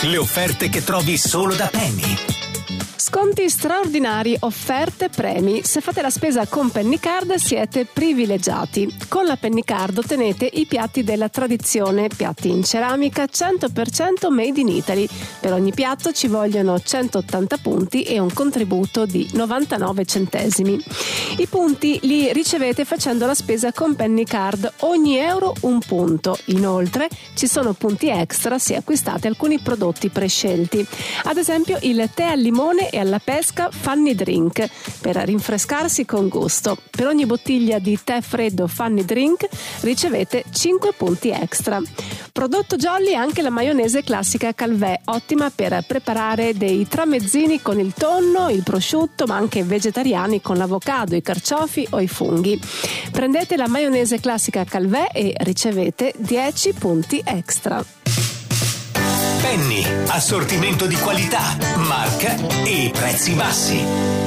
Le offerte che trovi solo da Penny. Sconti straordinari, offerte, premi. Se fate la spesa con Pennycard siete privilegiati. Con la Pennycard ottenete i piatti della tradizione, piatti in ceramica 100% made in Italy. Per ogni piatto ci vogliono 180 punti e un contributo di 99 centesimi. I punti li ricevete facendo la spesa con Pennycard, ogni euro un punto. Inoltre ci sono punti extra se acquistate alcuni prodotti prescelti. Ad esempio il tè al limone e alla pesca Funny Drink per rinfrescarsi con gusto. Per ogni bottiglia di tè freddo Funny Drink ricevete 5 punti extra. Prodotto jolly anche la maionese classica Calvé, ottima per preparare dei tramezzini con il tonno, il prosciutto, ma anche vegetariani con l'avocado, i carciofi o i funghi. Prendete la maionese classica Calvé e ricevete 10 punti extra. Penny, assortimento di qualità, marca e prezzi bassi.